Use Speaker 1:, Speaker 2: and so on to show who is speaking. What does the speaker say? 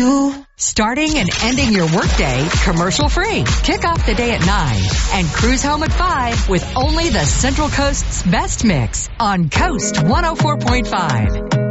Speaker 1: you.
Speaker 2: Starting and ending your workday commercial free. Kick off the day at 9 and cruise home at 5 with only the Central Coast's best mix on Coast 104.5.